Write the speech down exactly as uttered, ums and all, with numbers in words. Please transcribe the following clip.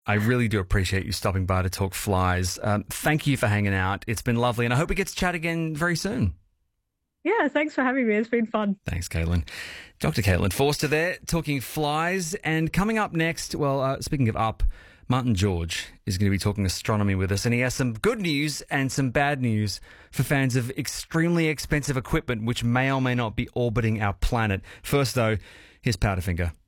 I really do appreciate you stopping by to talk flies. Um, thank you for hanging out. It's been lovely, and I hope we get to chat again very soon. Yeah, thanks for having me. It's been fun. Thanks, Caitlin. Doctor Caitlin Forster there, talking flies. And coming up next, well, uh, speaking of up, Martin George is going to be talking astronomy with us, and he has some good news and some bad news for fans of extremely expensive equipment which may or may not be orbiting our planet. First, though, here's Powderfinger.